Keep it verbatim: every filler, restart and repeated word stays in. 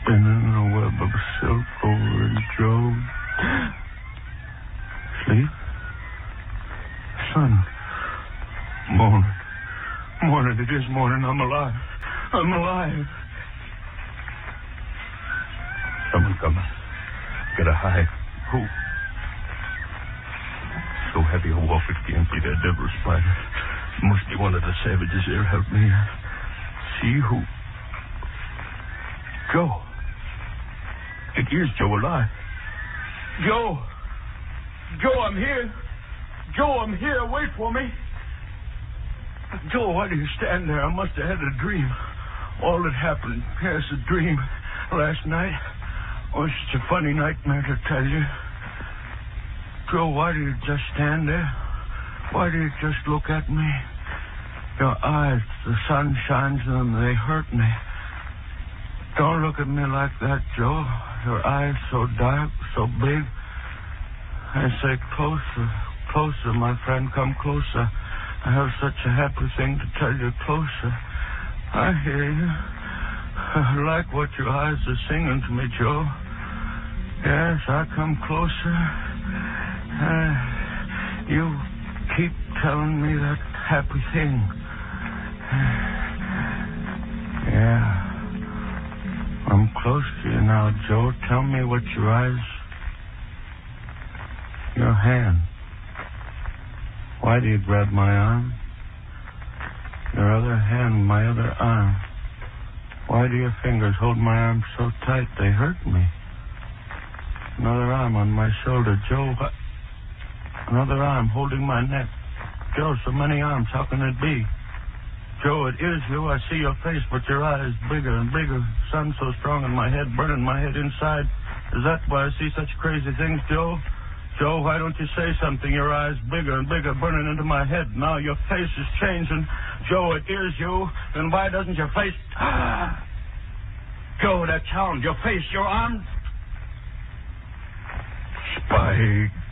spinning in a web of silk over in Joe. Sleep? Sun. Morning. Morning. It is morning. I'm alive. I'm alive. Someone come. Get a hide. Who? So heavy a wolf it can't be that devil spider. Must be one of the savages here. Help me. See who? Joe. It is Joe alive. Joe. Joe, I'm here. Joe, I'm here. Wait for me. Joe, why do you stand there? I must have had a dream. All that happened, yes, a dream last night. Oh, it's such a funny nightmare to tell you. Joe, why do you just stand there? Why do you just look at me? Your eyes, the sun shines in them, they hurt me. Don't look at me like that, Joe. Your eyes so dark, so big. I say closer, closer, my friend, come closer. I have such a happy thing to tell you. Closer. I hear you. I like what your eyes are singing to me, Joe. Yes, I come closer. Uh, you keep telling me that happy thing. Yeah. I'm close to you now, Joe. Tell me what your eyes... Your hand. Why do you grab my arm? Your other hand, my other arm. Why do your fingers hold my arm so tight they hurt me? Another arm on my shoulder. Joe, what? Another arm holding my neck. Joe, so many arms. How can it be? Joe, it is you. I see your face, but your eyes bigger and bigger. Sun so strong in my head, burning my head inside. Is that why I see such crazy things, Joe? Joe, why don't you say something? Your eyes bigger and bigger, burning into my head. Now your face is changing. Joe, it is you. Then why doesn't your face... Joe, that sound, your face, your arms... Spy